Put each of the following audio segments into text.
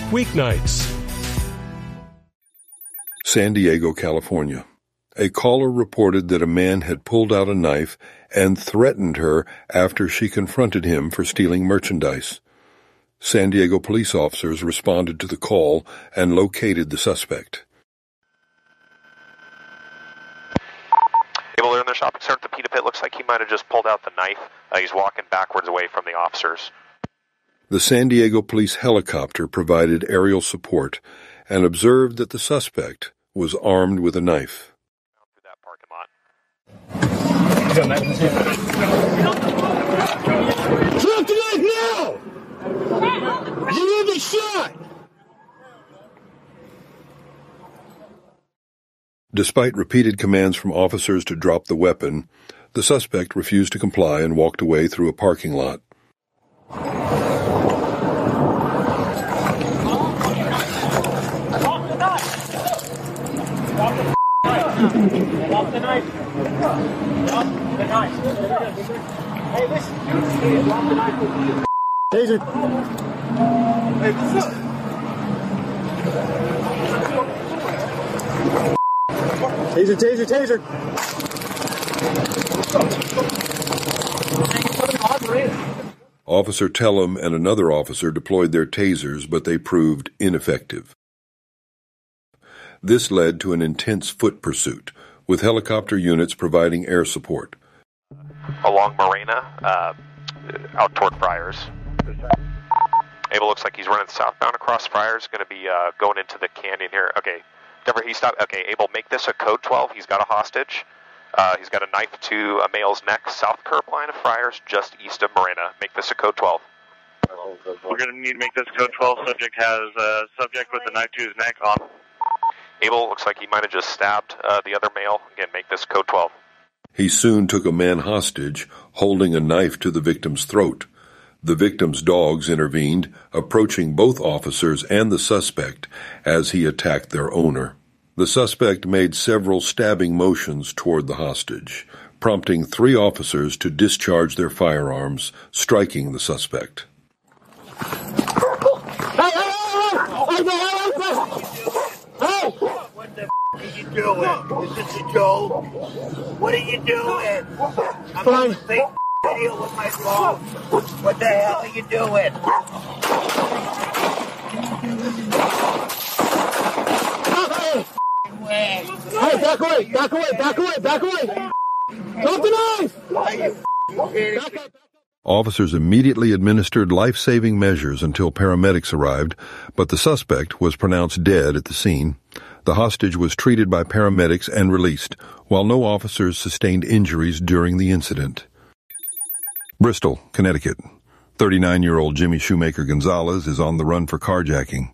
weeknights. San Diego, California. A caller reported that a man had pulled out a knife and threatened her after she confronted him for stealing merchandise. San Diego police officers responded to the call and located the suspect. Able to learn their shopping center at the Pita Pit. Looks like he might have just pulled out the knife. He's walking backwards away from the officers. The San Diego police helicopter provided aerial support and observed that the suspect was armed with a knife. Through that parking lot. Drop the knife now! You will be shot! Despite repeated commands from officers to drop the weapon, the suspect refused to comply and walked away through a parking lot. Drop the knife. Drop the knife. Hey, listen. Drop the knife. Taser. Hey, what's up? Taser, taser, taser. Officer Tellum and another officer deployed their tasers, but they proved ineffective. This led to an intense foot pursuit, with helicopter units providing air support. Along Morena, out toward Friars. Abel looks like he's running southbound across Friars, going to be going into the canyon here. Okay, Denver, he stopped. Okay, Abel, make this a code 12. He's got a hostage. He's got a knife to a male's neck, south curb line of Friars, just east of Morena. Make this a code 12. We're going to need to make this code 12. Subject has a subject with a knife to his neck on. Abel looks like he might have just stabbed the other male. Again, make this code 12. He soon took a man hostage, holding a knife to the victim's throat. The victim's dogs intervened, approaching both officers and the suspect as he attacked their owner. The suspect made several stabbing motions toward the hostage, prompting 3 officers to discharge their firearms, striking the suspect. What the are you doing? Is this a joke? What are you doing? I'm on the fake video with my phone. What the hell are you doing? Hey, back away, back away, back away, back away! Drop the knife! Officers immediately administered life-saving measures until paramedics arrived, but the suspect was pronounced dead at the scene. The hostage was treated by paramedics and released, while no officers sustained injuries during the incident. Bristol, Connecticut. 39-year-old Jimmy Shoemaker Gonzalez is on the run for carjacking.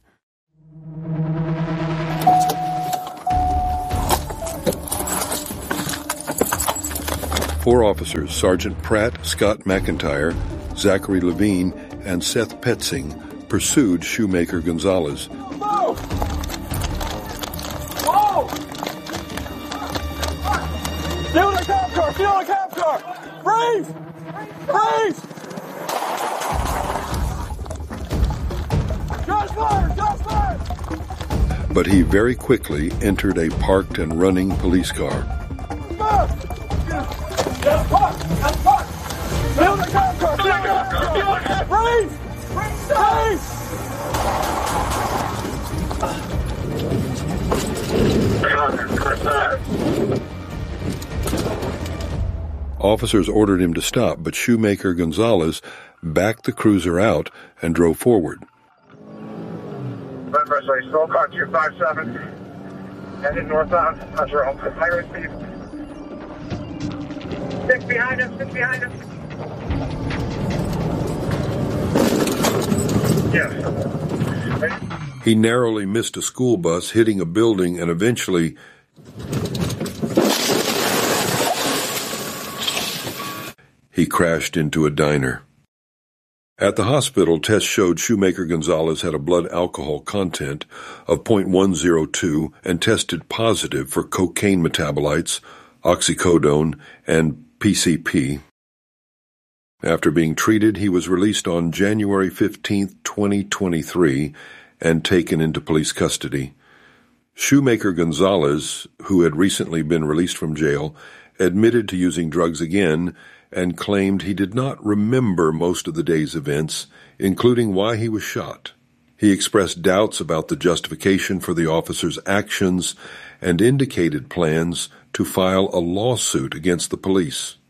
Four officers, Sergeant Pratt, Scott McIntyre, Zachary Levine, and Seth Petzing, pursued Shoemaker Gonzalez. Whoa! Whoa! Feel the cop car! Feel the cop car! Freeze! Freeze! Shots fired! Shots fired! But he very quickly entered a parked and running police car. Officers ordered him to stop, but Shoemaker Gonzalez backed the cruiser out and drove forward. Slow car 257, headed northbound, Rome, higher speed. Stick behind us, stick behind us. Yes. He narrowly missed a school bus, hitting a building, and eventually he crashed into a diner. At the hospital, tests showed Shoemaker Gonzalez had a blood alcohol content of 0.102 and tested positive for cocaine metabolites, oxycodone, and PCP. After being treated, he was released on January 15, 2023, and taken into police custody. Shoemaker Gonzalez, who had recently been released from jail, admitted to using drugs again and claimed he did not remember most of the day's events, including why he was shot. He expressed doubts about the justification for the officer's actions and indicated plans to file a lawsuit against the police.